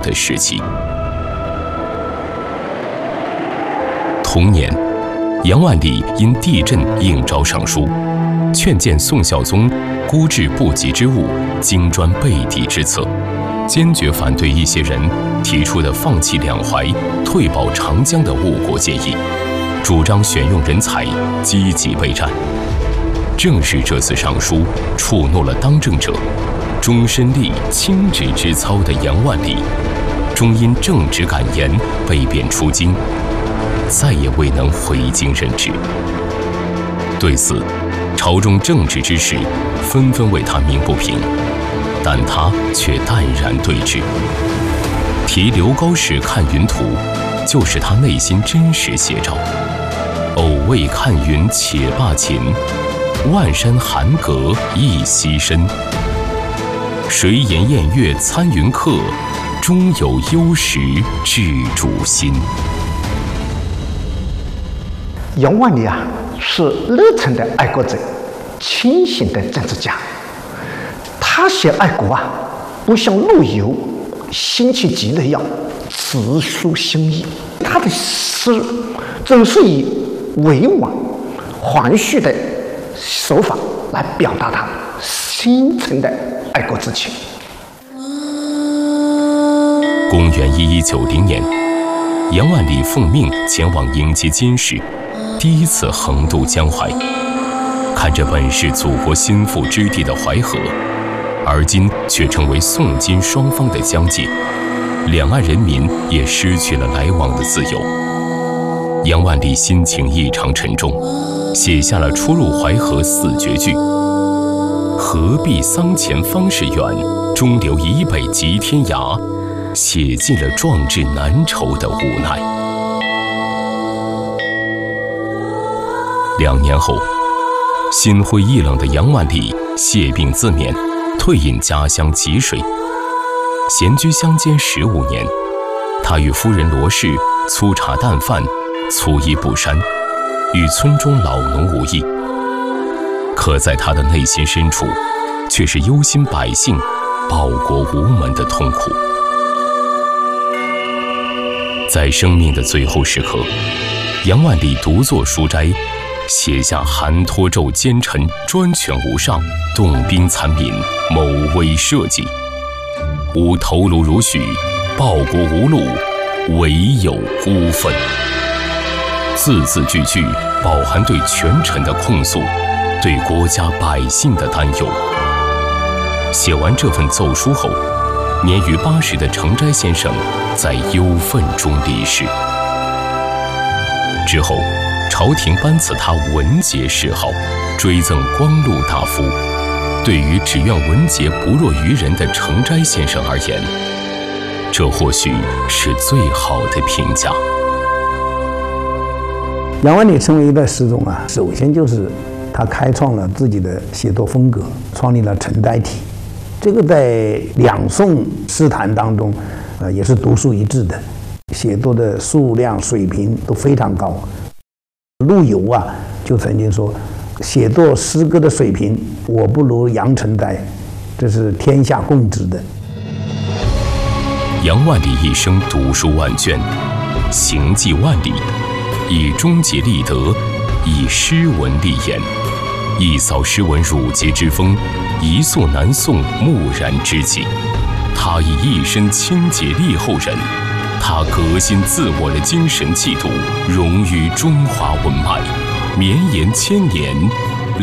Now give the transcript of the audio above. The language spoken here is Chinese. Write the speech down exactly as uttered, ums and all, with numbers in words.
的时期。同年，杨万里因地震应召上书，劝谏宋孝宗孤置不及之物，精专备敌之策，坚决反对一些人提出的放弃两淮、退保长江的误国建议，主张选用人才，积极备战。正是这次上书触怒了当政者，终身立清直之操的杨万里，终因正直敢言被贬出京，再也未能回京任职。对此，朝中正直之士纷纷为他鸣不平，但他却淡然对之。题刘高士看云图，就是他内心真实写照。偶未看云且罢秦，万山寒阁一溪深。谁言宴乐参云客，终有忧时治主心。 杨万里啊，是热忱的爱国者，清醒的政治家。他写爱国啊，不像陆游辛弃疾那样直抒心意，他的诗总是以委婉含蓄的手法来表达他深沉的爱国之情。 公元一一九零年，杨万里奉命前往迎接监视，第一次横渡江淮，看着本是祖国心腹之地的淮河，而今却成为宋金双方的疆界，两岸人民也失去了来往的自由。杨万里心情异常沉重，写下了出入淮河四绝句：何必桑前方是远，中流以北极天涯，写尽了壮志难酬的无奈。两年后，心灰意冷的杨万里谢病自勉，退隐家乡吉水。闲居乡间十五年，他与夫人罗氏粗茶淡饭，粗衣布衫，与村中老农无异。可在他的内心深处，却是忧心百姓、报国无门的痛苦。在生命的最后时刻，杨万里独坐书斋，写下寒脱胄奸臣，专权无上，动兵残民，谋威社稷。吾头颅如许，报国无路，唯有孤愤。字字句句饱含对权臣的控诉，对国家百姓的担忧。写完这份奏书后，年逾八十的程斋先生在忧愤中离世。之后，朝廷颁赐他文节谥号，追赠光禄大夫。对于只愿文节不弱于人的程斋先生而言，这或许是最好的评价。 杨万里成为一代诗宗啊，首先就是他开创了自己的写作风格，创立了程斋体。这个在两宋诗坛当中，呃，也是独树一帜的，写作的数量水平都非常高。陆游啊，就曾经说，写作诗歌的水平，我不如杨程斋，这是天下共知的。 杨万里一生读书万卷，行迹万里，以忠节立德，以诗文立言，一扫诗文辱节之风，一肃南宋木然之气。他以一身清洁立后人，他革新自我的精神气度融于中华文脉，绵延千年，